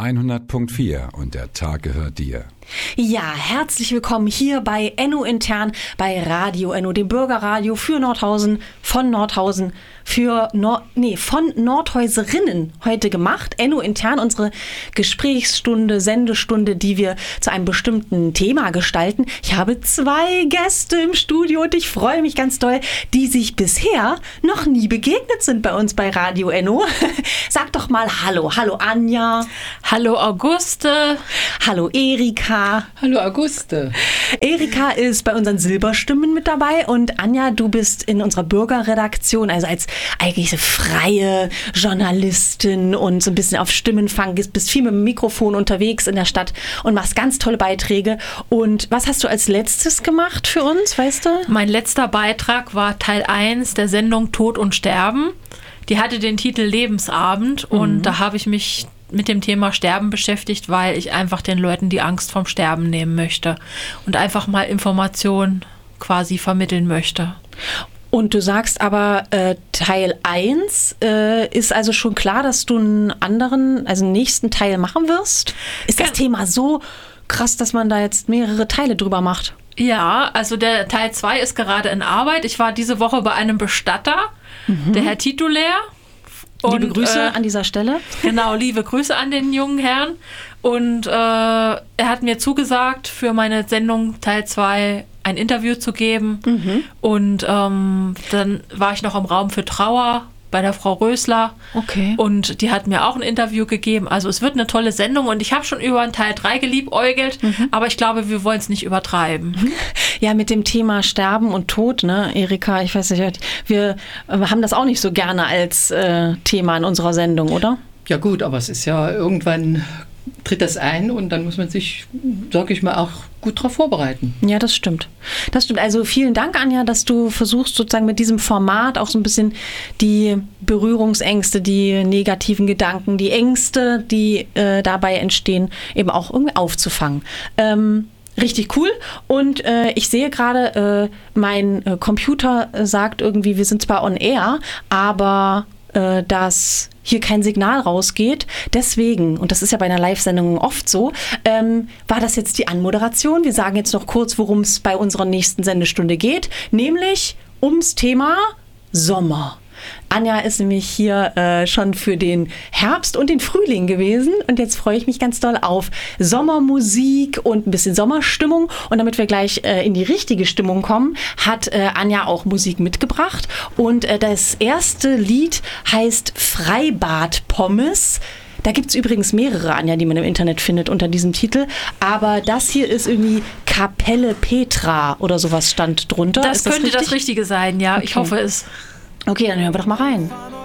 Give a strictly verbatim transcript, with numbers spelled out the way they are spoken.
hundert Komma vier und der Tag gehört dir. Ja, herzlich willkommen hier bei Enno Intern, bei Radio Enno, dem Bürgerradio für Nordhausen, von Nordhausen, für Nord, nee, von Nordhäuserinnen heute gemacht. Enno Intern, unsere Gesprächsstunde, Sendestunde, die wir zu einem bestimmten Thema gestalten. Ich habe zwei Gäste im Studio und ich freue mich ganz doll, die sich bisher noch nie begegnet sind bei uns bei Radio Enno. Sag doch mal Hallo. Hallo Anja. Hallo Auguste. Hallo Erika. Hallo Auguste. Erika ist bei unseren Silberstimmen mit dabei und Anja, du bist in unserer Bürgerredaktion, also als eigentlich so freie Journalistin und so ein bisschen auf Stimmenfang, bist viel mit dem Mikrofon unterwegs in der Stadt und machst ganz tolle Beiträge. Und was hast du als letztes gemacht für uns, weißt du? Mein letzter Beitrag war Teil eins der Sendung Tod und Sterben. Die hatte den Titel Lebensabend und mhm. da habe ich mich mit dem Thema Sterben beschäftigt, weil ich einfach den Leuten die Angst vom Sterben nehmen möchte und einfach mal Informationen quasi vermitteln möchte. Und du sagst aber, äh, Teil eins äh, ist also schon klar, dass du einen anderen, also einen nächsten Teil machen wirst? Ist das ja. Thema so krass, dass man da jetzt mehrere Teile drüber macht? Ja, also der Teil zwei ist gerade in Arbeit. Ich war diese Woche bei einem Bestatter, mhm. der Herr Titulär. Liebe und, Grüße äh, an dieser Stelle. Genau, liebe Grüße an den jungen Herrn. Und äh, er hat mir zugesagt, für meine Sendung Teil zwei ein Interview zu geben. Mhm. Und ähm, dann war ich noch im Raum für Trauer bei der Frau Rösler. Okay. Und die hat mir auch ein Interview gegeben. Also es wird eine tolle Sendung und ich habe schon über einen Teil drei geliebäugelt, mhm. aber ich glaube, wir wollen es nicht übertreiben. Ja, mit dem Thema Sterben und Tod, ne, Erika, ich weiß nicht, wir haben das auch nicht so gerne als äh, Thema in unserer Sendung, oder? Ja gut, aber es ist ja irgendwann tritt das ein und dann muss man sich, sage ich mal, auch gut darauf vorbereiten. Ja, das stimmt. Das stimmt. Also vielen Dank, Anja, dass du versuchst, sozusagen mit diesem Format auch so ein bisschen die Berührungsängste, die negativen Gedanken, die Ängste, die äh, dabei entstehen, eben auch irgendwie aufzufangen. Ähm, Richtig cool. Und äh, ich sehe gerade, äh, mein äh, Computer sagt irgendwie, wir sind zwar on air, aber äh, dass hier kein Signal rausgeht. Deswegen, und das ist ja bei einer Live-Sendung oft so, ähm, war das jetzt die Anmoderation. Wir sagen jetzt noch kurz, worum es bei unserer nächsten Sendestunde geht, nämlich ums Thema Sommer. Anja ist nämlich hier äh, schon für den Herbst und den Frühling gewesen und jetzt freue ich mich ganz doll auf Sommermusik und ein bisschen Sommerstimmung. Und damit wir gleich äh, in die richtige Stimmung kommen, hat äh, Anja auch Musik mitgebracht und äh, das erste Lied heißt Freibad-Pommes. Da gibt es übrigens mehrere, Anja, die man im Internet findet unter diesem Titel. Aber das hier ist irgendwie Kapelle Petra oder sowas stand drunter. Das ist das könnte richtig? das Richtige sein, ja. Okay. Ich hoffe es. Okay, dann hören wir doch mal rein.